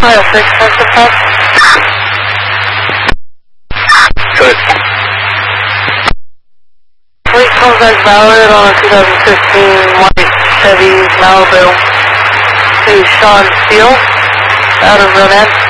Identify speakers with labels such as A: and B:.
A: Mile 6, Mr. Puff.
B: Good.
A: Police contact valid on a 2015 white Chevy Malibu to Sean Steele out of Ronan.